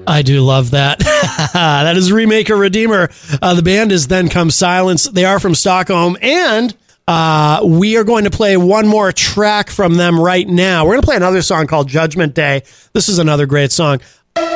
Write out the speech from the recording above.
I do love that. That is Remaker Redeemer. The band is Then Comes Silence. They are from Stockholm, and we are going to play one more track from them right now. We're going to play another song called Judgment Day. This is another great song.